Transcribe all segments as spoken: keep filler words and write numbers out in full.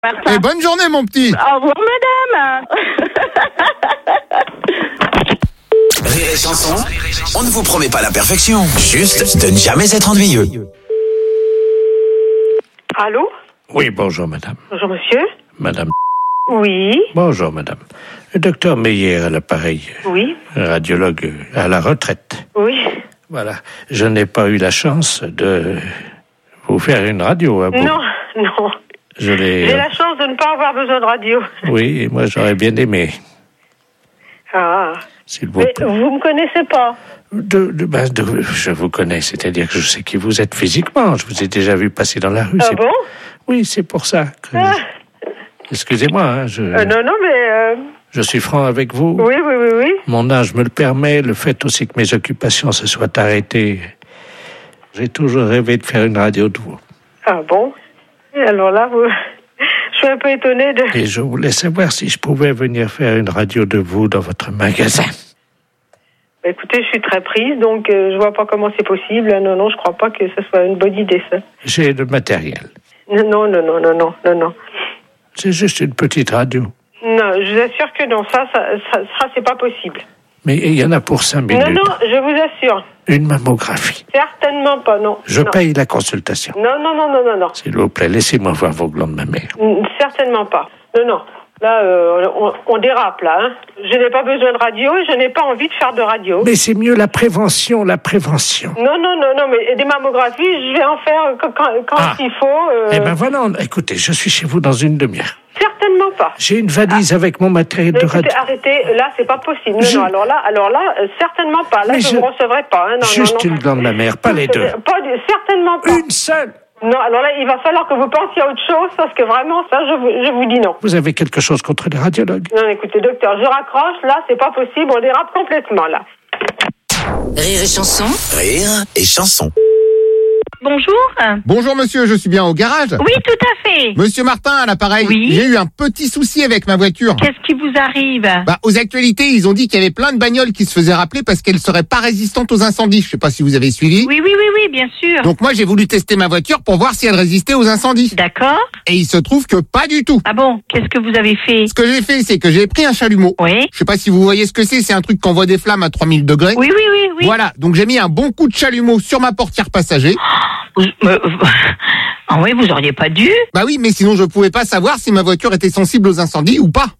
Martin. Et bonne journée, mon petit. Au revoir, madame. Rire et chanson, on ne vous promet pas la perfection, juste de ne jamais être ennuyeux. Allô? Oui, bonjour madame. Bonjour monsieur. Madame. Oui. Bonjour madame. Le docteur Meyer à l'appareil. Oui. Radiologue à la retraite. Oui. Voilà. Je n'ai pas eu la chance de vous faire une radio à vous. Non, non. Je l'ai... J'ai la chance de ne pas avoir besoin de radio. Oui, moi j'aurais bien aimé. Ah. S'il vous Mais plaît. vous me connaissez pas? De, de, ben, de, je vous connais, c'est-à-dire que je sais qui vous êtes physiquement. Je vous ai déjà vu passer dans la rue. Ah c'est... bon? Oui, c'est pour ça que... Ah. Excusez-moi, hein, je... Euh, non, non, mais... Euh... je suis franc avec vous. Oui, oui, oui, oui. Mon âge me le permet, le fait aussi que mes occupations se soient arrêtées. J'ai toujours rêvé de faire une radio de vous. Ah bon? Et alors là, vous... je suis un peu étonnée de... Et je voulais savoir si je pouvais venir faire une radio de vous dans votre magasin. Bah, écoutez, je suis très prise, donc euh, je vois pas comment c'est possible. Non, non, je crois pas que ce soit une bonne idée, ça. J'ai le matériel. Non, non, non, non, non, non, non, non. C'est juste une petite radio. Non, je vous assure que non, ça, ça, ça, ça c'est pas possible. Mais il y en a pour cinq minutes. Non, non, je vous assure. Une mammographie. Certainement pas, non. Je non. paye la consultation. Non, non, non, non, non, non. S'il vous plaît, laissez-moi voir vos glandes mammaires. Mm, certainement pas. Non, non. Là, euh, on, on dérape, là. Hein. Je n'ai pas besoin de radio et je n'ai pas envie de faire de radio. Mais c'est mieux la prévention, la prévention. Non, non, non, non, mais des mammographies, je vais en faire quand, quand, quand Ah. il faut. Euh... Eh ben voilà, on- écoutez, je suis chez vous dans une demi-heure. Certainement pas. J'ai une valise avec mon matériel Mais de écoutez, radio. arrêtez, là, c'est pas possible. Non, Je- non, alors là, alors là, euh, certainement pas. Là, Mais je je- ne recevrai pas. Hein. Non, Juste non, non. une glande mammaire, pas les deux. Pas du- certainement pas. Une seule. Non, alors là, il va falloir que vous pensiez à autre chose, parce que vraiment, ça, je vous, je vous dis non. Vous avez quelque chose contre les radiologues? Non, écoutez, docteur, je raccroche, là, c'est pas possible, on dérape complètement, là. Rire et chanson, rire et chanson. Bonjour. Bonjour, monsieur, je suis bien au garage. Oui, tout à fait. Monsieur Martin, à l'appareil. Oui. J'ai eu un petit souci avec ma voiture. Qu'est-ce qui vous arrive? Bah, aux actualités, ils ont dit qu'il y avait plein de bagnoles qui se faisaient rappeler parce qu'elles seraient pas résistantes aux incendies. Je sais pas si vous avez suivi. Oui, oui, oui, oui, bien sûr. Donc moi, j'ai voulu tester ma voiture pour voir si elle résistait aux incendies. D'accord. Et il se trouve que pas du tout. Ah bon, qu'est-ce que vous avez fait? Ce que j'ai fait, c'est que j'ai pris un chalumeau. Oui. Je sais pas si vous voyez ce que c'est, c'est un truc qui envoie des flammes à trois mille degrés. Oui, oui, oui, oui. Voilà, donc j'ai mis un bon coup de chalumeau sur ma portière passager. Vous, euh, ah oui, vous auriez pas dû? Bah oui, mais sinon je pouvais pas savoir si ma voiture était sensible aux incendies ou pas.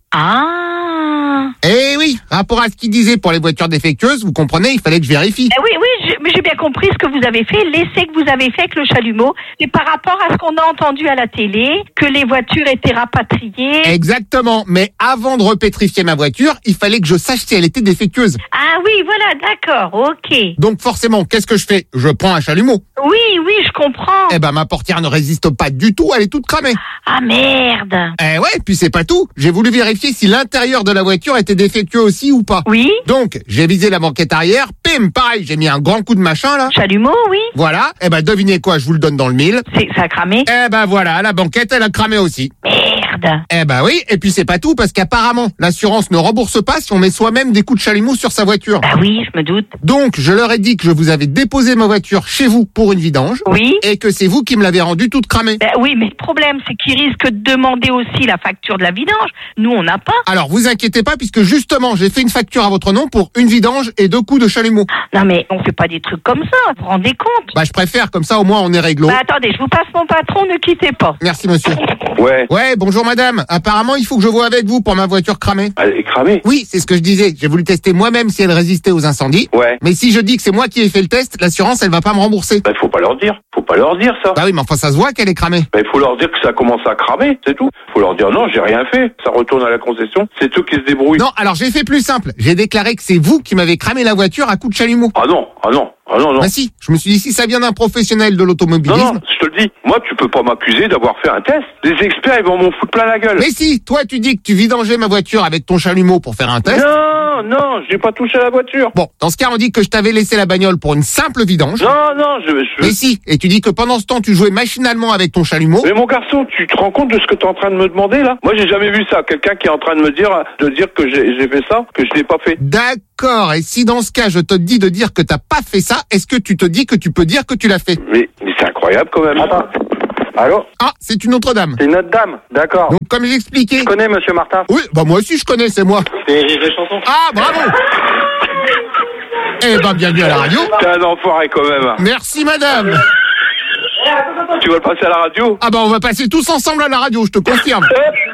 Ah. Eh oui, rapport à ce qu'il disait pour les voitures défectueuses, vous comprenez, il fallait que je vérifie. Eh oui, oui, je- mais j'ai bien compris ce que vous avez fait, l'essai que vous avez fait avec le chalumeau. C'est par rapport à ce qu'on a entendu à la télé, que les voitures étaient rapatriées. Exactement, mais avant de repétrifier ma voiture, il fallait que je sache si elle était défectueuse. Ah oui, voilà, d'accord, ok. Donc forcément, qu'est-ce que je fais? Je prends un chalumeau. Oui, oui, je comprends. Eh ben ma portière ne résiste pas du tout, elle est toute cramée. Ah merde. Eh ouais, puis c'est pas tout. J'ai voulu vérifier si l'intérieur de la voiture était défectueux aussi ou pas. Oui, Donc, j'ai visé la banquette arrière, pim, pareil, j'ai mis un grand coup de machin là. chalumeau, oui. Voilà, eh ben devinez quoi, je vous le donne dans le mille. C'est, ça a cramé. Eh ben voilà, la banquette elle a cramé aussi. Merde. Eh ben oui, et puis c'est pas tout parce qu'apparemment, l'assurance ne rembourse pas si on met soi-même des coups de chalumeau sur sa voiture. Bah oui, je me doute. Donc, je leur ai dit que je vous avais déposé ma voiture chez vous pour une vidange Oui. et que c'est vous qui me l'avez rendue toute cramée. Bah oui, mais le problème, c'est qu'ils risquent de demander aussi la facture de la vidange. Nous, on n'a pas. Alors, vous inquiétez pas puisque justement, j'ai fait une facture à votre nom pour une vidange et deux coups de chalumeau. Non, mais on fait pas des trucs comme ça. Vous vous rendez compte? Bah, je préfère, comme ça au moins on est réglo. Bah attendez, je vous passe mon patron, ne quittez pas. Merci monsieur. Ouais, Ouais, bonjour madame. Apparemment, il faut que je voie avec vous pour ma voiture cramée. elle est cramée. Oui, c'est ce que je disais. J'ai voulu tester moi-même si elle résistait aux incendies. Ouais. Mais si je dis que c'est moi qui ai fait le test, l'assurance, elle va pas me rembourser. Bah, faut pas leur dire. Faut pas leur dire ça. Bah oui, mais enfin, ça se voit qu'elle est cramée. Bah, il faut leur dire que ça commence à cramer, c'est tout. Faut leur dire non, j'ai rien fait. Ça retourne à la concession. C'est eux qui se débrouillent. Non, alors j'ai fait plus simple. J'ai déclaré que c'est vous qui m'avez cramé la voiture à coups de chalumeau. Ah non, ah non, ah non, non. Bah si, je me suis dit si ça vient d'un professionnel de Non, l'automobilisme. non, je te le dis. Moi, tu peux pas m'accuser d'avoir fait un test. Les experts, ils vont m'en foutre plein la gueule. Mais si, toi tu dis que tu vidangeais ma voiture avec ton chalumeau pour faire un test. Non, non, j'ai pas touché à la voiture. Bon, dans ce cas, on dit que je t'avais laissé la bagnole pour une simple vidange. Non, non, je... je... Mais si, et tu dis que pendant ce temps, tu jouais machinalement avec ton chalumeau. Mais mon garçon, tu te rends compte de ce que tu es en train de me demander là? Moi, j'ai jamais vu ça. Quelqu'un qui est en train de me dire, de dire que j'ai j'ai fait ça, que je l'ai pas fait. D'accord, et si dans ce cas, je te dis de dire que t'as pas fait ça, est-ce que tu te dis que tu peux dire que tu l'as fait? Mais, mais c'est incroyable quand même. Attends. Allô? Ah, c'est une autre dame. C'est une autre dame, d'accord. Donc, comme j'expliquais... Je connais Monsieur Martin. Oui, bah moi aussi je connais, c'est moi. C'est Rire et Chanson. Ah, bravo. Eh ben, bienvenue à la radio. T'es un enfoiré quand même. Merci, madame. Tu vas le passer à la radio? Ah bah on va passer tous ensemble à la radio, je te confirme.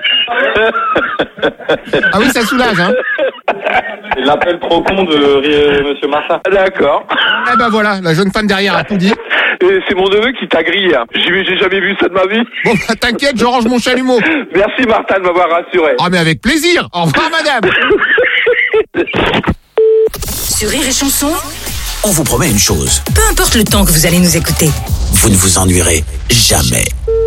Ah oui, ça soulage, hein. C'est l'appel trop con de Rire- Monsieur Martin. D'accord. Eh ben voilà, la jeune femme derrière a tout dit. Et c'est mon neveu qui t'a grillé. Hein. J'ai, j'ai jamais vu ça de ma vie. Bon, bah, t'inquiète, je range mon chalumeau. Merci Martin de m'avoir rassuré. Ah mais avec plaisir. Au revoir, madame. Sur Rire et Chanson, On vous promet une chose, peu importe le temps que vous allez nous écouter. vous ne vous ennuierez jamais.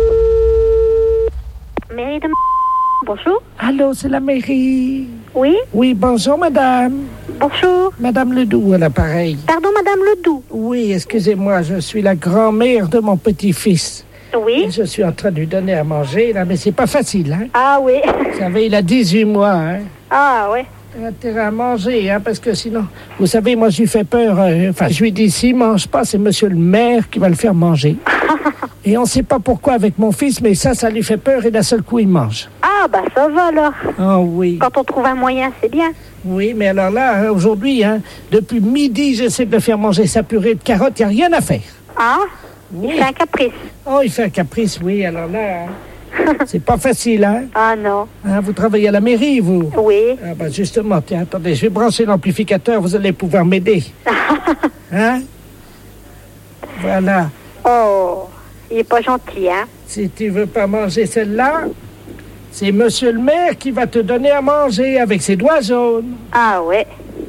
Mairie de... Bonjour. Allô, c'est la mairie. Oui, Oui, bonjour, madame. bonjour. Madame Ledoux à l'appareil. Pardon, Madame Ledoux. Oui, excusez-moi, je suis la grand-mère de mon petit-fils. Oui. Et je suis en train de lui donner à manger, là, mais c'est pas facile, hein. Ah oui. Vous savez, il a dix-huit mois, hein. Ah ouais. Il a intérêt à manger, hein, parce que sinon... Vous savez, moi, je lui fais peur. euh, Enfin, je lui dis, s'il mange pas, c'est monsieur le maire qui va le faire manger. Et on sait pas pourquoi avec mon fils, mais ça, ça lui fait peur et d'un seul coup, il mange. Ah bah ça va alors. Ah oui. Quand on trouve un moyen, c'est bien. Oui, mais alors là, hein, aujourd'hui, hein, depuis midi, j'essaie de le faire manger sa purée de carottes, il n'y a rien à faire. Ah, Oui. il fait un caprice. Oh, il fait un caprice, oui, alors là, hein, c'est pas facile, hein. Ah non. Hein, vous travaillez à la mairie, vous? Oui. Ah bah justement, tiens, attendez, je vais brancher l'amplificateur, vous allez pouvoir m'aider. Hein? Voilà. Oh, il est pas gentil, hein. Si tu veux pas manger celle-là, c'est monsieur le maire qui va te donner à manger avec ses doigts jaunes. Ah ouais.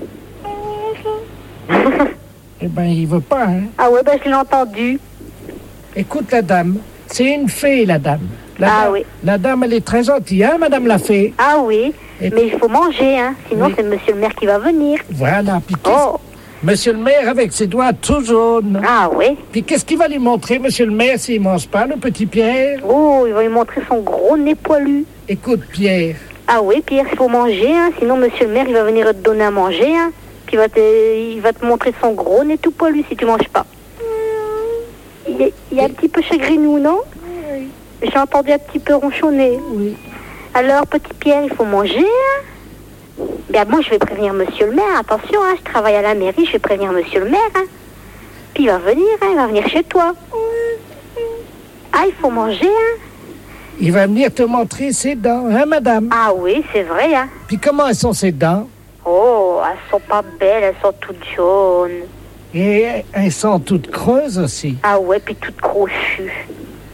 Eh ben, il veut pas, hein. Ah ouais, bah je l'ai entendu. Écoute la dame, c'est une fée, la dame. La Ah dame, oui. La dame, elle est très gentille, hein, madame la fée? Ah oui. Et Mais il faut manger, hein. Sinon, Oui. c'est monsieur le maire qui va venir. Voilà, puis qu'est-ce- Oh. monsieur le maire avec ses doigts tout jaunes. Ah oui. Puis qu'est-ce qu'il va lui montrer, monsieur le maire, s'il mange pas, le petit Pierre? Oh, il va lui montrer son gros nez poilu. Écoute, Pierre, Ah oui, Pierre, il faut manger, hein. Sinon, monsieur le maire, il va venir te donner à manger, hein. Puis il va te, il va te montrer son gros nez tout poilu si tu manges pas. Il est, il est un petit peu chagrinou, non? J'ai entendu un petit peu ronchonner. oui. Alors, petit Pierre, il faut manger, hein. Bien, moi, je vais prévenir monsieur le maire. Attention, hein, je travaille à la mairie, je vais prévenir monsieur le maire, hein. Puis il va venir, hein, il va venir chez toi. Ah, il faut manger, hein. Il va venir te montrer ses dents, hein, madame? Ah oui, c'est vrai, hein. Puis comment elles sont ses dents? Oh, elles sont pas belles, elles sont toutes jaunes. Et elles sont toutes creuses aussi. Ah ouais, puis toutes crochues.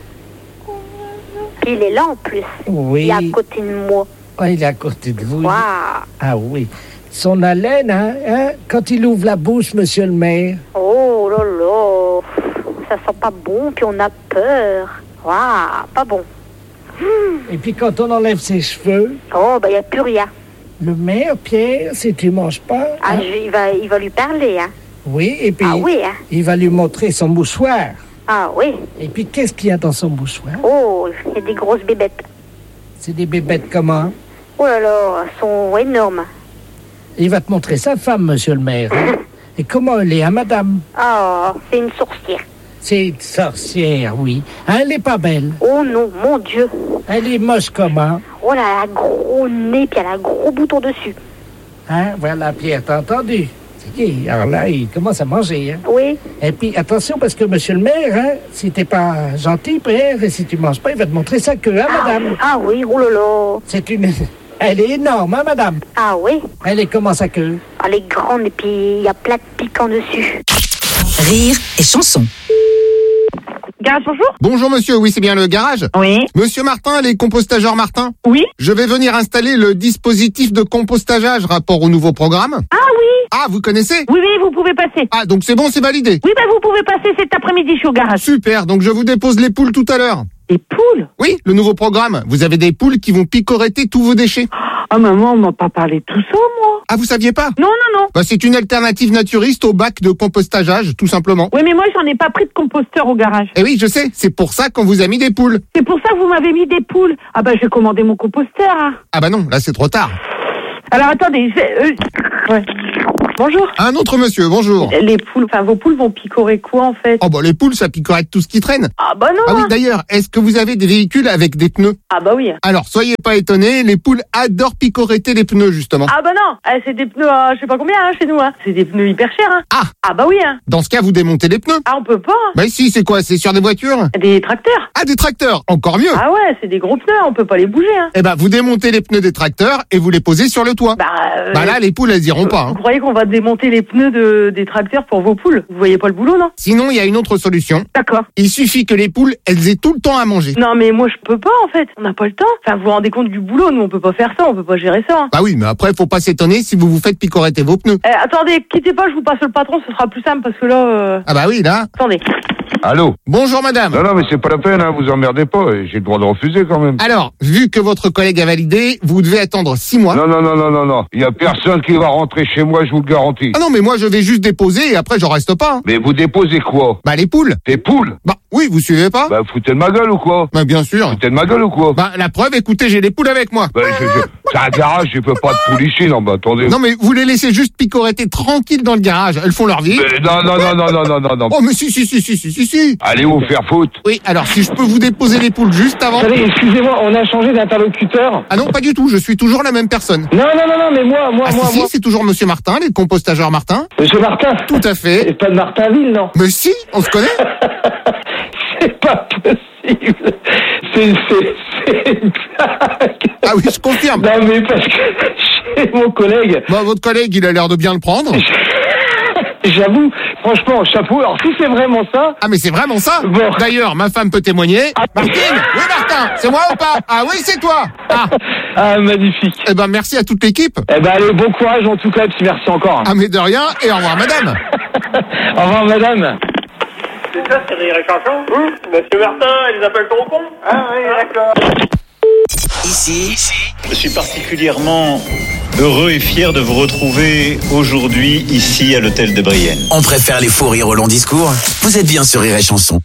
Puis il est là en plus. Oui. Il est à côté de moi. Oh, il est à côté de vous. Waouh. Ah oui. Son haleine, hein, hein, quand il ouvre la bouche, monsieur le maire. Oh là là. Ça sent pas bon, puis on a peur. Waouh, pas bon. Et puis quand on enlève ses cheveux, Oh, bah il n'y a plus rien. le maire, Pierre, si tu manges pas... Ah, hein, je- il, va, il va lui parler, hein. oui, et puis Ah oui, hein. il va lui montrer son mouchoir. Ah oui. Et puis qu'est-ce qu'il y a dans son mouchoir? Oh, il y a des grosses bébêtes. C'est des bébêtes comment? Oh là là, elles sont énormes. Il va te montrer sa femme, monsieur le maire. hein. Et comment elle est, hein, madame? Oh, c'est une sorcière. C'est une sorcière, oui. Hein, elle est pas belle. Oh non, mon Dieu. Elle est moche comment? Oh là, elle a un gros nez, puis elle a un gros bouton dessus. Hein, voilà, Pierre, t'as entendu? C'est qui? Alors là, il commence à manger, hein. Oui. Et puis, attention, parce que monsieur le maire, hein, si t'es pas gentil, Pierre, et si tu manges pas, il va te montrer sa queue, hein, madame? Ah oui, oh là là. C'est une... Elle est énorme, hein, madame? Ah oui. Elle est comment, sa queue? Elle est grande, et puis il y a plein de piquants dessus. Rire et Chanson. Garage, bonjour. Bonjour monsieur, oui c'est bien le garage. Oui. Monsieur Martin, les compostageurs Martin. Oui. Je vais venir installer le dispositif de compostageage rapport au nouveau programme. Ah oui. Ah, vous connaissez? Oui, oui, vous pouvez passer. Ah, donc c'est bon, c'est validé. Oui, ben vous pouvez passer cet après-midi, je suis au garage. Super, donc je vous dépose les poules tout à l'heure. Des poules? Oui, le nouveau programme. Vous avez des poules qui vont picoreter tous vos déchets. Ah, maman, on m'a pas parlé de tout ça, moi. Ah, vous saviez pas? Non, non, non. Bah, c'est une alternative naturiste au bac de compostageage, tout simplement. Oui, mais moi, j'en ai pas pris de composteur au garage. Eh oui, je sais, c'est pour ça qu'on vous a mis des poules. C'est pour ça que vous m'avez mis des poules. Ah, bah, je vais commander mon composteur, hein. Ah bah non, là c'est trop tard. Alors, attendez, je vais... euh, ouais. Bonjour. Un autre monsieur, bonjour. Les poules, enfin vos poules vont picorer quoi en fait? Oh bah les poules, ça picorette tout ce qui traîne. Ah bah non. Ah oui, d'ailleurs, est-ce que vous avez des véhicules avec des pneus? Ah bah oui. Alors, soyez pas étonnés, les poules adorent picoretter les pneus, justement. Ah bah non, eh, c'est des pneus, euh, je sais pas combien hein, chez nous. Hein. C'est des pneus hyper chers. Hein. Ah. Ah bah oui. Hein. Dans ce cas, vous démontez les pneus. Ah on peut pas. Hein. Bah si, c'est quoi? C'est sur des voitures? Des tracteurs. Ah, des tracteurs, encore mieux. Ah ouais, c'est des gros pneus, on peut pas les bouger. Hein. Eh ben, vous démontez les pneus des tracteurs et vous les posez sur le toit. Bah, euh, bah là, les poules, elles iront pas. Hein. Vous croyez qu'on va démonter les pneus de, des tracteurs pour vos poules? Vous voyez pas le boulot, non? Sinon, il y a une autre solution. D'accord. Il suffit que les poules, elles aient tout le temps à manger. Non mais moi je peux pas en fait, on n'a pas le temps. Enfin vous vous rendez compte du boulot, nous on peut pas faire ça, on peut pas gérer ça. Hein. Bah oui, mais après, faut pas s'étonner si vous vous faites picoretter vos pneus. Eh, attendez, quittez pas, je vous passe le patron, ce sera plus simple parce que là... Euh... Ah bah oui, là. Attendez. Allô? Bonjour madame. Non, non, mais c'est pas la peine, hein, vous emmerdez pas, j'ai le droit de refuser quand même. Alors, vu que votre collègue a validé, vous devez attendre six mois. Non, non, non, non, non, non, il y a personne qui va rentrer chez moi, je vous le garantis. Ah non, mais moi je vais juste déposer et après j'en reste pas. Hein. Mais vous déposez quoi? Bah les poules. Des poules? Bah oui, vous suivez pas? Bah foutez de ma gueule ou quoi? Bah bien sûr. Foutez de ma gueule ou quoi? Bah la preuve, écoutez, j'ai les poules avec moi. Bah je, je, c'est un garage, je peux pas de poules ici, non, bah attendez. Non mais vous les laissez juste picoretter tranquilles dans le garage, elles font leur vie. Mais non, non, non, non, non, non, non, non. Oh mais si, si, si, si, si, si, si. Allez vous faire foutre. Oui, alors si je peux vous déposer les poules juste avant... Attendez, excusez-moi, on a changé d'interlocuteur. Ah non, pas du tout, je suis toujours la même personne. Non, non, non, non, mais moi, moi, ah, moi, si, moi. si, c'est toujours Monsieur Martin, les compostageurs Martin. Monsieur Martin? Tout à fait. Et pas de Martinville, non? Mais si, on se connaît. C'est pas possible. C'est, c'est, c'est une blague. Ah oui, je confirme. Non, mais parce que chez mon collègue... Bah, votre collègue, il a l'air de bien le prendre. J'avoue, franchement, chapeau. Alors, si c'est vraiment ça... Ah, mais c'est vraiment ça. Bon. D'ailleurs, ma femme peut témoigner. Ah. Martine! Oui, Martin! C'est moi ou pas? Ah oui, c'est toi! Ah. Ah, magnifique. Eh ben, merci à toute l'équipe. Eh ben, allez, bon courage en tout cas, puis merci encore. Ah, mais de rien, et au revoir, madame. Au revoir, madame. C'est ça, c'est Rire et Chanson? Hum, Monsieur Martin, ils appellent ton con? Ah oui, d'accord. Ici, je suis particulièrement heureux et fier de vous retrouver aujourd'hui ici à l'hôtel de Brienne. on préfère les faux rires au long discours. Vous êtes bien sur Rire et Chanson.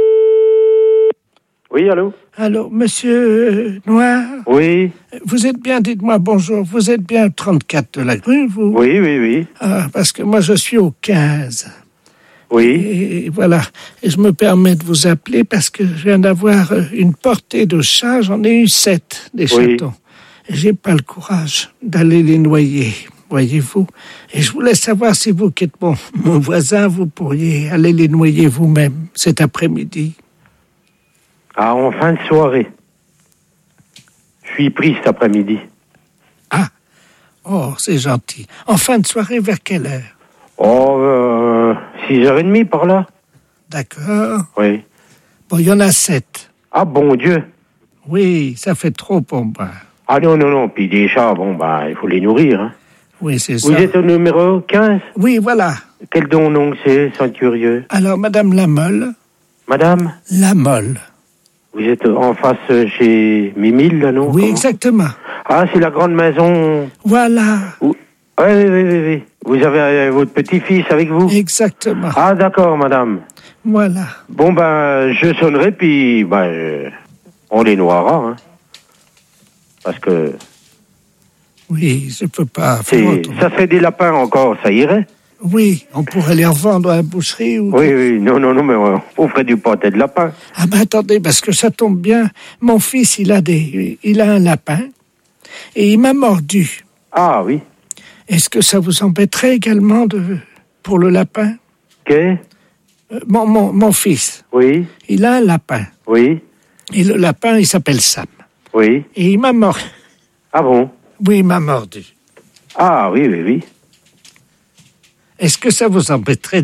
Oui, allô? Allô, monsieur Noir? Oui, Vous êtes bien, dites-moi bonjour, vous êtes bien au trente-quatre de la rue, vous? oui, oui, oui. Ah, parce que moi je suis au quinze. Oui. Et voilà, et je me permets de vous appeler parce que je viens d'avoir une portée de chats, j'en ai eu sept, des Oui. chatons. Et j'ai pas le courage d'aller les noyer, voyez-vous. Et je voulais savoir si vous, qui êtes mon, mon voisin, vous pourriez aller les noyer vous-même cet après-midi. Ah, en fin de soirée. Je suis pris cet après-midi. Ah, oh, c'est gentil. En fin de soirée, vers quelle heure? Oh, euh, six heures trente par là. D'accord. Oui. Bon, il y en a sept. Ah, bon Dieu. Oui, ça fait trop pour moi. Ah non, non, non. Puis des chats, bon, bah, il faut les nourrir. Hein. Oui, c'est Vous ça. êtes au numéro quinze? Oui, voilà. Quel don donc c'est, sans curieux? Alors, Madame Lamolle. Madame? Lamolle. Vous êtes en face chez Mimile, là, non? Oui, Comment? exactement. Ah, c'est la grande maison... Voilà. Où... Oui, oui, oui, oui, oui. Vous avez euh, votre petit-fils avec vous? Exactement. Ah, d'accord, madame. Voilà. Bon, ben, je sonnerai, puis, ben, euh, on les noiera, hein. Parce que... Oui, je peux pas c'est... faire autrement. Ça serait des lapins encore, ça irait? Oui, on pourrait les revendre à la boucherie ou... Oui, oui, non, non, non, mais on, on ferait du pâté de lapin. Ah ben attendez, parce que ça tombe bien. Mon fils, il a des, il a un lapin et il m'a mordu. Ah, oui. Est-ce que ça vous embêterait également de, pour le lapin? Qu'est? Euh, mon, mon, mon fils, Oui, il a un lapin. oui, Et le lapin, il s'appelle Sam. oui. Et il m'a mordu. Ah bon? Oui, il m'a mordu. Ah, oui, oui, oui. Est-ce que ça vous embêterait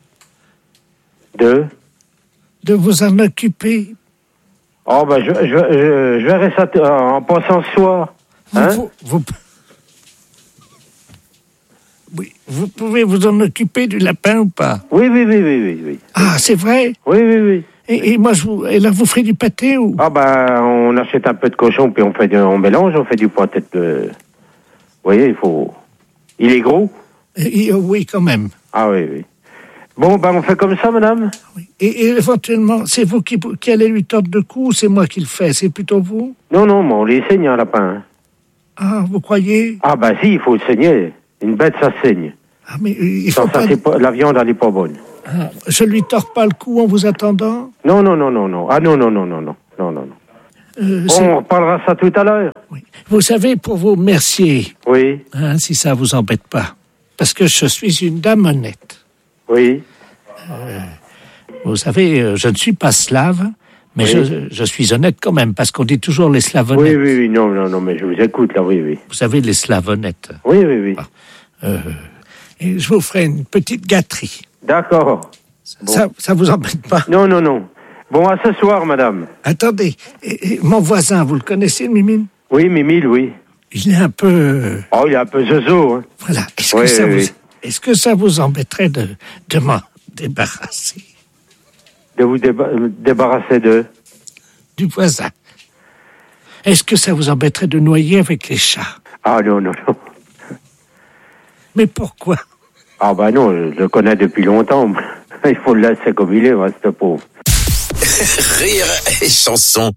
Deux. de vous en occuper? Oh, ben, je, je, je, je verrai ça t- en passant ce soir. Hein? Vous, vous, vous- oui, vous pouvez vous en occuper du lapin ou pas? Oui, oui, oui, oui, oui, oui. Ah, c'est vrai? Oui, oui, oui. Et, et moi, je vous, et là, vous ferez du pâté ou? Ah, ben, on achète un peu de cochon, puis on fait du, on mélange, on fait du pâté de... Vous voyez, il faut... Il est gros? Et- et- oui, quand même. Ah, oui, oui. Bon, ben, on fait comme ça, madame? Oui. Et, et éventuellement, c'est vous qui, qui allez lui tordre le cou ou c'est moi qui le fais? C'est plutôt vous? Non, non, mais on les saigne, un lapin. Ah, vous croyez? Ah, ben, si, il faut le saigner. Une bête, ça saigne. Ah, mais il faut Non, ça, pas... c'est pas... La viande, elle est pas bonne. Ah, je lui tords pas le cou en vous attendant. Non, non, non, non, non. Ah non, non, non, non, non, non, non. Euh, Bon, on reparlera ça tout à l'heure. Oui. Vous savez, pour vos merciers, Oui, hein, si ça vous embête pas, parce que je suis une dame honnête. oui. Euh, vous savez, euh, je ne suis pas slave, mais Oui. je, je suis honnête quand même, parce qu'on dit toujours les slaves Oui, honnêtes. oui, oui, non, non, non, mais je vous écoute, là, oui, oui. Vous savez, les slaves honnêtes. Oui, oui, oui. Euh, et je vous ferai une petite gâterie. D'accord. Bon. Ça, ça vous embête pas? Non, non, non. Bon, à ce soir, madame. Attendez, et- et mon voisin, vous le connaissez, Mimine? Oui, Mimile, oui. Il est un peu... Oh, il est un peu zozo, hein. Voilà. Est-ce Oui, que, ça oui, vous... oui. Est-ce que ça vous embêterait de, de m'en débarrasser? De vous déba- débarrasser de... Du voisin. Est-ce que ça vous embêterait de noyer avec les chats? Ah, non, non, non. Mais pourquoi? Ah, bah non, je le connais depuis longtemps. Il faut le laisser comme il est, moi, ce pauvre. Rire et chanson.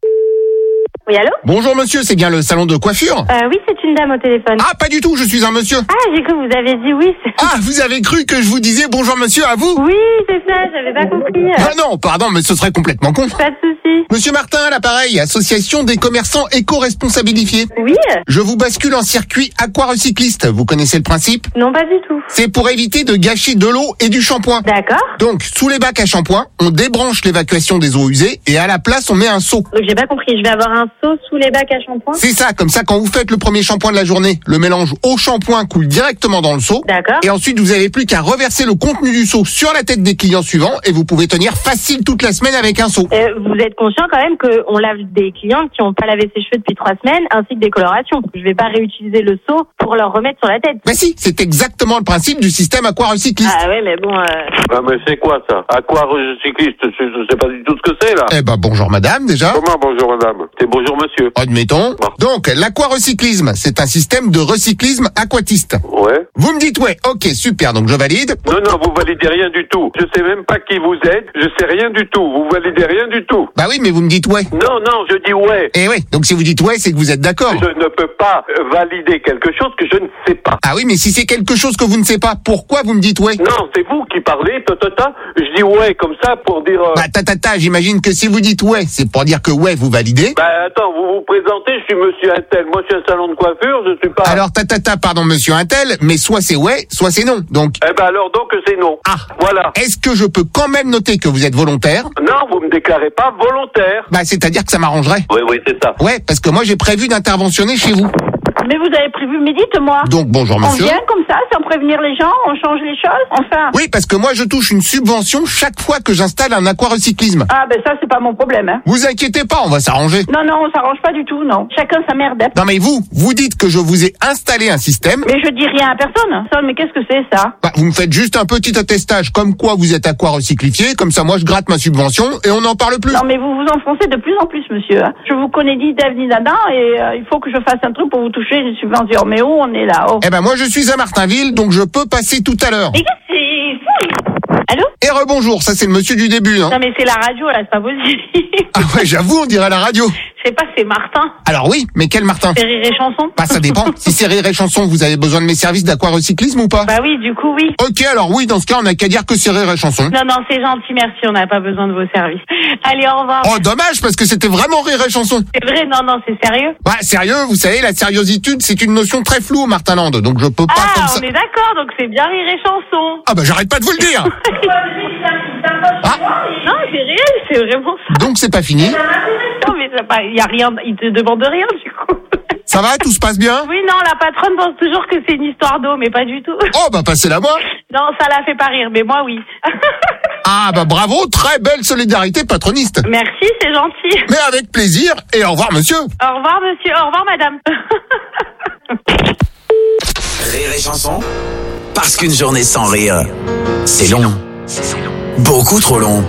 Oui, allô? Bonjour monsieur, c'est bien le salon de coiffure? euh, Oui, c'est une dame au téléphone. Ah, pas du tout, je suis un monsieur. Ah, j'ai cru que vous avez dit oui. c'est- Ah, vous avez cru que je vous disais bonjour monsieur à vous? Oui, c'est ça, j'avais pas compris. Ah non, pardon, mais ce serait complètement con. Pas de souci. Monsieur Martin, à l'appareil, association des commerçants éco-responsabilifiés. Oui? Je vous bascule en circuit aquarecycliste. Vous connaissez le principe? Non, pas du tout. C'est pour éviter de gâcher de l'eau et du shampoing. D'accord. Donc, sous les bacs à shampoing, on débranche l'évacuation des eaux usées et à la place, on met un seau. Donc j'ai pas compris, je vais avoir un seau sous les bacs à shampoing? C'est ça, comme ça, quand vous faites le premier shampoing de la journée, le mélange eau-shampoing coule directement dans le seau. D'accord. Et ensuite, vous n'avez plus qu'à reverser le contenu du seau sur la tête des clients suivants et vous pouvez tenir facile toute la semaine avec un seau. Euh, vous êtes conscient quand même qu'on lave des clients qui n'ont pas lavé ses cheveux depuis trois semaines, ainsi que des colorations. Je vais pas réutiliser le seau pour leur remettre sur la tête. Bah si, c'est exactement le principe du système aquarecycliste. Ah ouais, mais bon... Euh... Ah, mais c'est quoi ça? Aquarecycliste, je je sais pas du tout ce que c'est là. Eh ben bonjour madame déjà. Comment bonjour madame? C'est bonjour monsieur. Admettons. Donc l'aquarecyclisme, c'est un système de recyclisme aquatiste. Ouais. Vous me dites ouais, ok super, donc je valide. Non, non, vous validez rien du tout. Je sais même pas qui vous êtes, je sais rien du tout. Vous validez rien du tout. Bah oui, mais vous me dites ouais. Non, non, je dis ouais. Eh ouais, donc si vous dites ouais, c'est que vous êtes d'accord. Je ne peux pas valider quelque chose que je ne sais pas. Ah oui, mais si c'est quelque chose que vous ne savez pas, pourquoi vous me dites ouais? Non, c'est vous qui parlez, ta, ta, ta. Je dis ouais comme ça pour dire... Euh... Bah ta ta ta, j'imagine que si vous dites ouais, c'est pour dire que ouais, vous validez. Bah attends, vous vous présentez, je suis monsieur Intel. Moi, je suis un salon de coiffure, je suis pas... Alors ta ta ta, pardon monsieur Intel, mais soit c'est ouais, soit c'est non. Donc... Eh ben alors donc c'est non. Ah. Voilà. Est-ce que je peux quand même noter que vous êtes volontaire? Non, vous me déclarez pas volontaire. Bah c'est-à-dire que ça m'arrangerait. Oui, oui, c'est ça. Ouais, parce que moi j'ai prévu d'interventionner chez vous. Mais vous avez prévu, mais dites-moi. Donc bonjour On monsieur. vient comme ça, sans prévenir les gens, on change les choses, enfin... Oui, parce que moi je touche une subvention chaque fois que j'installe un aquarecyclisme. Ah ben ça, c'est pas mon problème, hein. Vous inquiétez pas, on va s'arranger. Non, non, on s'arrange pas du tout, non. Chacun sa merde. Non mais vous, vous dites que je vous ai installé un système. Mais je dis rien à personne. Ça, mais qu'est-ce que c'est, ça? Bah, vous me faites juste un petit attestage comme quoi vous êtes aquarecyclifié, comme ça moi je gratte ma subvention et on n'en parle plus. Non, mais vous vous enfoncez de plus en plus, monsieur. hein. Je vous connais ni d'Ève ni d'Adam et euh, il faut que je fasse un truc pour vous toucher une subvention. Mais où on est là? Oh. Eh ben moi je suis à Martinville, donc je peux passer tout à l'heure. Mais qu'est-ce que c'est fou? Allô? Et rebonjour, ça c'est le monsieur du début. Hein. Non, mais c'est la radio, là, c'est pas possible. Ah ouais, j'avoue, on dirait la radio. Je sais pas, c'est Martin. Alors oui, mais quel Martin? C'est Rire et Chanson. Bah ça dépend. Si c'est Rire et Chanson, vous avez besoin de mes services d'aquarecyclisme ou pas? Bah oui, du coup, oui. Ok, alors oui, dans ce cas, on n'a qu'à dire que c'est Rire et Chanson. Non, non, c'est gentil, merci, on n'a pas besoin de vos services. Allez, au revoir. Oh, dommage, parce que c'était vraiment Rire et Chanson. C'est vrai, non, non, c'est sérieux. Bah sérieux, vous savez, la sériositude, c'est une notion très floue au Martinland, donc je peux pas Ah, comme on ça... est d'accord, donc c'est bien Rire et Chanson. Ah bah j'arrête pas de vous le dire. Ah. Non, c'est réel, c'est vraiment ça. Donc c'est pas fini. Non, mais il y a rien, il te demande rien, du coup. Ça va, tout se passe bien? Oui, non, la patronne pense toujours que c'est une histoire d'eau, mais pas du tout. Oh bah passez-la moi. Non, ça la fait pas rire, mais moi, oui. Ah bah bravo, très belle solidarité patroniste. Merci, c'est gentil. Mais avec plaisir, et au revoir monsieur. Au revoir, monsieur, au revoir, madame. Rire et chanson. Parce qu'une journée sans rire, c'est long. Beaucoup trop long.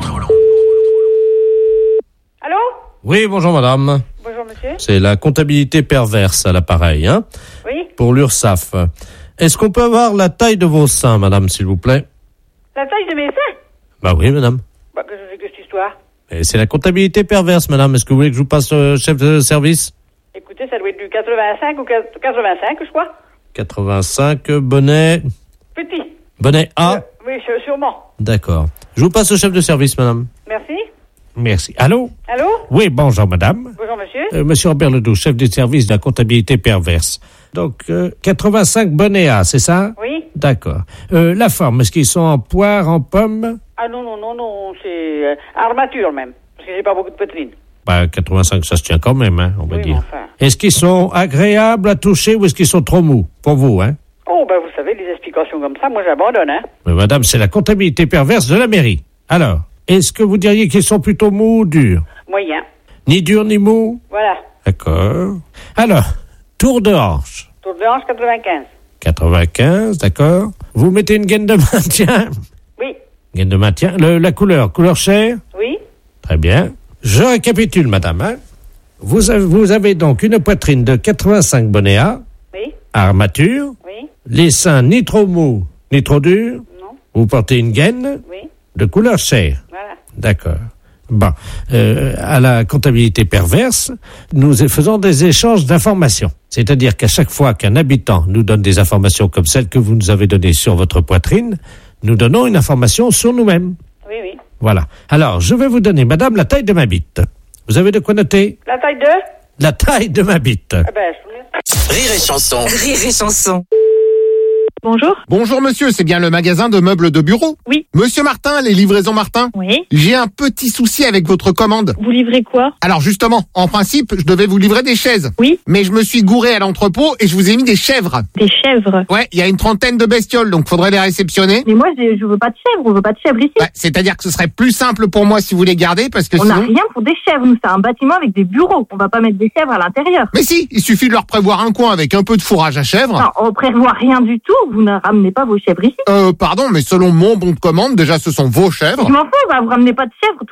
Allô? Oui, bonjour madame. Bonjour, monsieur. C'est la comptabilité perverse à l'appareil, hein? Oui. Pour l'URSSAF. Est-ce qu'on peut avoir la taille de vos seins, madame, s'il vous plaît? La taille de mes seins? Bah oui, madame. Bah, qu'est-ce que c'est que cette histoire? Et c'est la comptabilité perverse, madame. Est-ce que vous voulez que je vous passe euh, chef de service? Écoutez, ça doit être du quatre-vingt-cinq ou quatre-vingt-cinq, je crois. quatre-vingt-cinq, bonnet. Petit. Bonnet A. Oui, je- sûrement. D'accord. Je vous passe au chef de service, madame. Merci. Merci. Allô? Allô? Oui, bonjour, madame. Bonjour, monsieur. Euh, monsieur Robert Ledoux, chef du service de la comptabilité perverse. Donc, euh, quatre-vingt-cinq bonnets A, c'est ça? Oui. D'accord. Euh, la forme, est-ce qu'ils sont en poire, en pomme? Ah non, non, non, non, c'est euh, armature même. Parce que j'ai pas beaucoup de poitrine. Bah, quatre-vingt-cinq, ça se tient quand même, hein, on va Oui, dire. mais enfin. Est-ce qu'ils sont agréables à toucher ou est-ce qu'ils sont trop mous? Pour vous, hein? Oh, ben vous savez, les explications comme ça, moi j'abandonne, hein. Mais madame, c'est la comptabilité perverse de la mairie. Alors, est-ce que vous diriez qu'ils sont plutôt mous ou durs? Moyen. Ni durs ni mous? Voilà. D'accord. Alors, tour de hanche. Tour de hanche quatre-vingt-quinze. quatre-vingt-quinze, d'accord. Vous mettez une gaine de maintien? Oui. Gaine de maintien. Le- la couleur, couleur chair? Oui. Très bien. Je récapitule, madame. Hein. Vous, avez, vous avez donc une poitrine de quatre-vingt-cinq bonnets A, Oui. armature, Oui. les seins ni trop mous, ni trop durs. Non. Vous portez une gaine Oui. de couleur chair. Voilà. D'accord. Bon, euh, à la comptabilité perverse, nous faisons des échanges d'informations. C'est-à-dire qu'à chaque fois qu'un habitant nous donne des informations comme celles que vous nous avez données sur votre poitrine, nous donnons une information sur nous-mêmes. Oui, oui. Voilà. Alors, je vais vous donner, madame, la taille de ma bite. Vous avez de quoi noter? La taille de? La taille de ma bite. Ah ben, je... Rire et chanson. Rire et chanson. Bonjour. Bonjour monsieur, c'est bien le magasin de meubles de bureau? Oui. Monsieur Martin, les livraisons Martin? Oui. J'ai un petit souci avec votre commande. Vous livrez quoi? Alors justement, en principe, je devais vous livrer des chaises. Oui. Mais je me suis gouré à l'entrepôt et je vous ai mis des chèvres. Des chèvres? Ouais, il y a une trentaine de bestioles, donc faudrait les réceptionner. Mais moi, je, je veux pas de chèvres, on veut pas de chèvres ici. Ouais, c'est-à-dire que ce serait plus simple pour moi si vous les gardez, parce que On sinon... n'a rien pour des chèvres, nous, c'est un bâtiment avec des bureaux. On va pas mettre des chèvres à l'intérieur. Mais si, il suffit de leur prévoir un coin avec un peu de fourrage à chèvres. Non, on prévoit rien du tout, vous ne ramenez pas vos chèvres ici. Euh, pardon, mais selon mon bon de commande, déjà ce sont vos chèvres. Je m'en fous, bah, vous ramenez pas de chèvres.